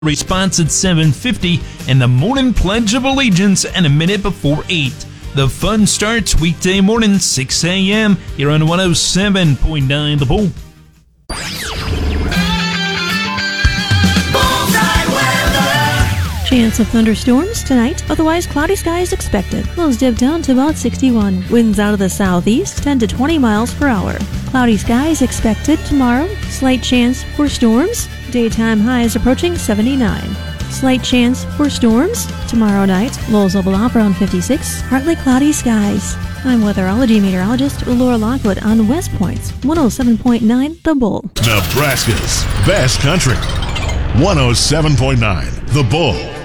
Response at 7:50 and the morning Pledge of Allegiance and a minute before 8. The fun starts weekday morning 6 a.m. here on 107.9 The Bull. Chance of thunderstorms tonight, otherwise cloudy skies expected. Lows dip down to about 61. Winds out of the southeast 10 to 20 miles per hour. Cloudy skies expected tomorrow. Slight chance for storms. Daytime highs approaching 79. Slight chance for storms tomorrow night. Lows level off around 56. Partly cloudy skies. I'm weatherology meteorologist Laura Lockwood on West Point's 107.9 The Bull. Nebraska's best country. 107.9 The Bull.